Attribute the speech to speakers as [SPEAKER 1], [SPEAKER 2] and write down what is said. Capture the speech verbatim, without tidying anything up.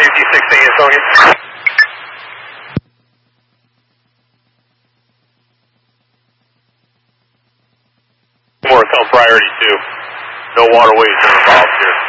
[SPEAKER 1] W T sixteen is on you. More come priority two. No waterways are involved here.